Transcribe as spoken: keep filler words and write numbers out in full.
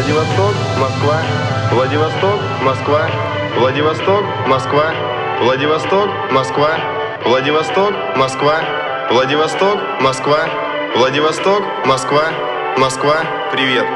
Владивосток, Москва, Владивосток, Москва, Владивосток, Москва, Владивосток, Москва, Владивосток, Москва, Владивосток, Москва, Владивосток, Москва, Москва, привет.